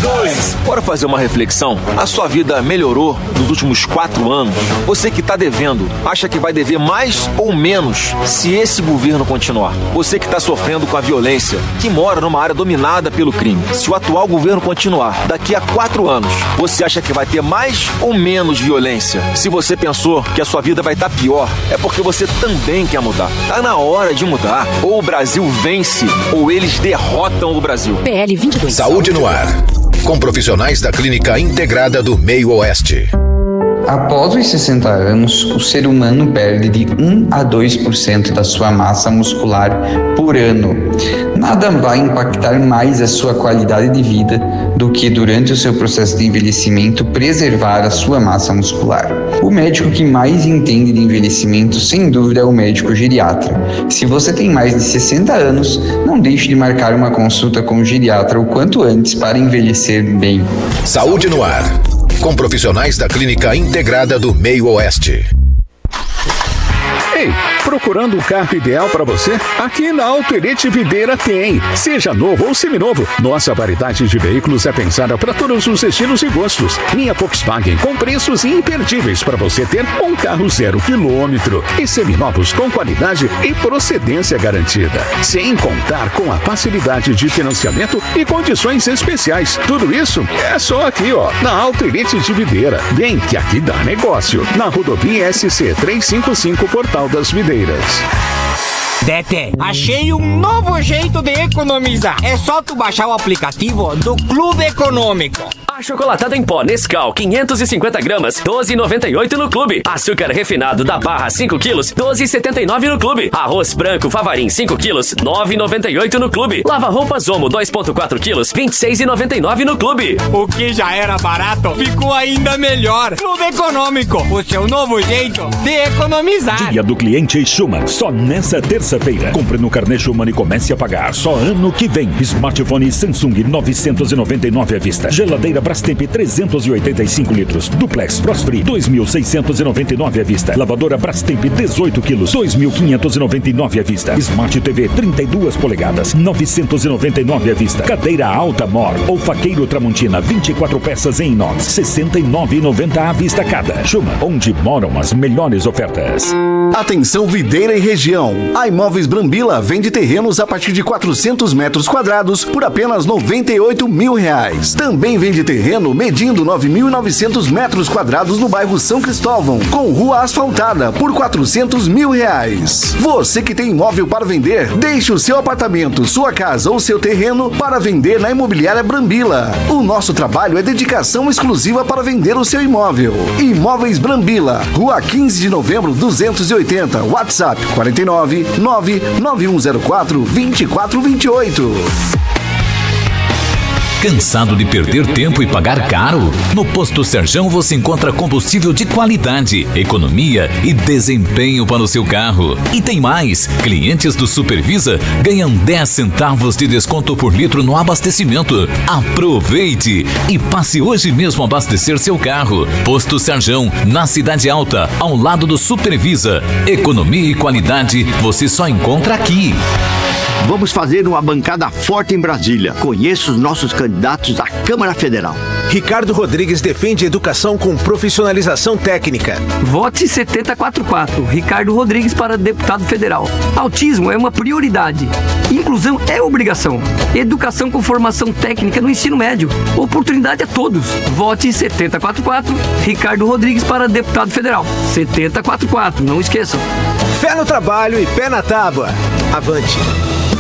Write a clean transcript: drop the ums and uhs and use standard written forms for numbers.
22. Bora fazer uma reflexão? A sua vida melhorou nos últimos 4 anos? Você que está devendo, acha que vai dever mais ou menos se esse governo continuar? Você que está sofrendo com a violência, que mora numa área dominada pelo crime, se o atual governo continuar, daqui a 4 anos, você acha que vai ter mais ou menos violência? Se você pensou que a sua vida vai estar pior, é porque você também quer mudar. Tá na hora de mudar. Ou o Brasil vence, ou eles derrotam o Brasil. PL 22. Saúde no ar. Com profissionais da Clínica Integrada do Meio Oeste. Após os 60 anos, o ser humano perde de 1 a 2% da sua massa muscular por ano. Nada vai impactar mais a sua qualidade de vida do que, durante o seu processo de envelhecimento, preservar a sua massa muscular. O médico que mais entende de envelhecimento, sem dúvida, é o médico geriatra. Se você tem mais de 60 anos, não deixe de marcar uma consulta com o geriatra o quanto antes para envelhecer bem. Saúde no ar. Com profissionais da Clínica Integrada do Meio Oeste. Ei, procurando um carro ideal para você? Aqui na Auto Elite Videira tem. Seja novo ou seminovo, nossa variedade de veículos é pensada para todos os estilos e gostos. Linha Volkswagen com preços imperdíveis para você ter um carro 0 quilômetro e seminovos com qualidade e procedência garantida. Sem contar com a facilidade de financiamento e condições especiais. Tudo isso é só aqui, ó, na Auto Elite de Videira. Vem que aqui dá negócio. Na rodovia SC 355 Portal das Videiras. Tete, achei um novo jeito de economizar. É só tu baixar o aplicativo do Clube Econômico. Achocolatada em pó Nescau 550 gramas, 12,98 no Clube. Açúcar refinado da Barra 5 quilos, 12,79 no Clube. Arroz branco Favarim 5 quilos, 9,98 no Clube. Lava roupas Omo 2,4 quilos, 26,99 no Clube. O que já era barato, ficou ainda melhor. Clube Econômico, o seu novo jeito de economizar. Dia do cliente Schumann, só nessa terça-feira. Compre no carnê Schumann e comece a pagar só ano que vem. Smartphone Samsung 999 à vista. Geladeira Brastemp 385 litros. Duplex Frostfree 2.699 à vista. Lavadora Brastemp 18 quilos 2.599 à vista. Smart TV 32 polegadas 999 à vista. Cadeira alta Mor ou faqueiro Tramontina 24 peças em inox 69,90 à vista cada. Schumann, onde moram as melhores ofertas. Atenção Videira e região. A Imóveis Brambila vende terrenos a partir de 400 metros quadrados por apenas R$98 mil. Também vende terreno medindo 9.900 metros quadrados no bairro São Cristóvão, com rua asfaltada por R$400 mil. Você que tem imóvel para vender, deixe o seu apartamento, sua casa ou seu terreno para vender na Imobiliária Brambila. O nosso trabalho é dedicação exclusiva para vender o seu imóvel. Imóveis Brambila, Rua 15 de Novembro 280, WhatsApp 49 99104 2428. Cansado de perder tempo e pagar caro? No Posto Serjão você encontra combustível de qualidade, economia e desempenho para o seu carro. E tem mais! Clientes do Supervisa ganham 10 centavos de desconto por litro no abastecimento. Aproveite e passe hoje mesmo a abastecer seu carro. Posto Serjão, na Cidade Alta, ao lado do Supervisa. Economia e qualidade você só encontra aqui. Vamos fazer uma bancada forte em Brasília. Conheça os nossos candidatos à Câmara Federal. Ricardo Rodrigues defende educação com profissionalização técnica. Vote 7044, Ricardo Rodrigues para deputado federal. Autismo é uma prioridade. Inclusão é obrigação. Educação com formação técnica no ensino médio. Oportunidade a todos. Vote 7044, Ricardo Rodrigues para deputado federal. 7044, não esqueçam. Fé no trabalho e pé na tábua. Avante.